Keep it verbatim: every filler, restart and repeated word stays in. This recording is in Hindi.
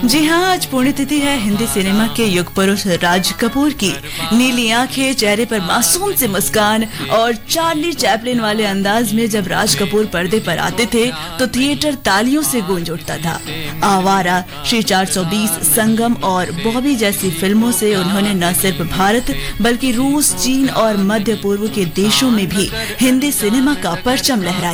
जी हाँ, आज पुण्यतिथि है हिंदी सिनेमा के युग पुरुष राज कपूर की। नीली आंखें, चेहरे पर मासूम सी मुस्कान और चार्ली चैपलिन वाले अंदाज में जब राज कपूर पर्दे पर आते थे तो थिएटर तालियों से गूंज उठता था। आवारा, श्री चार सौ बीस, संगम और बॉबी जैसी फिल्मों से उन्होंने न सिर्फ भारत बल्कि रूस, चीन और मध्य पूर्व के देशों में भी हिंदी सिनेमा का परचम लहराया।